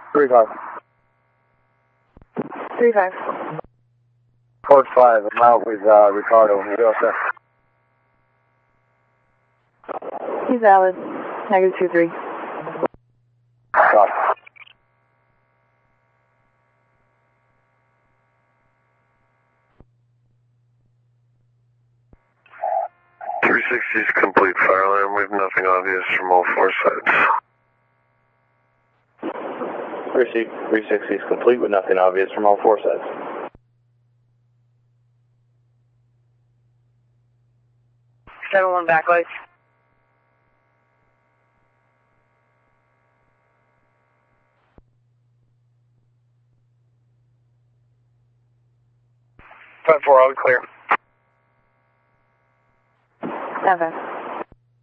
3-5. 3-5. Code 5, I'm out with Ricardo. We'll be all set. He's valid. Negative 23. Copy. .360 is complete fire alarm. We have nothing obvious from all four sides. 360 is complete with nothing obvious from all four sides. Seven one backlights. Front 4, all clear. 7.